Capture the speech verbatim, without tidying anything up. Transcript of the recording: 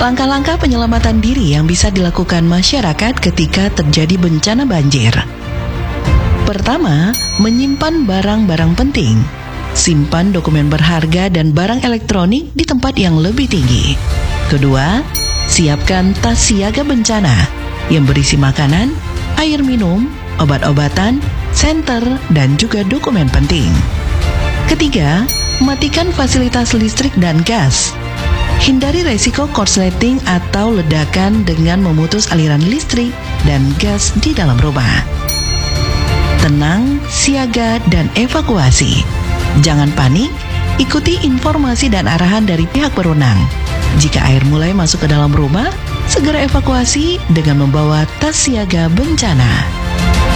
Langkah-langkah penyelamatan diri yang bisa dilakukan masyarakat ketika terjadi bencana banjir. Pertama, menyimpan barang-barang penting. Simpan dokumen berharga dan barang elektronik di tempat yang lebih tinggi. Kedua, siapkan tas siaga bencana yang berisi makanan, air minum, obat-obatan, senter, dan juga dokumen penting. Ketiga, matikan fasilitas listrik dan gas. Hindari resiko korsleting atau ledakan dengan memutus aliran listrik dan gas di dalam rumah. Tenang, siaga, dan evakuasi. Jangan panik, ikuti informasi dan arahan dari pihak berwenang. Jika air mulai masuk ke dalam rumah, segera evakuasi dengan membawa tas siaga bencana.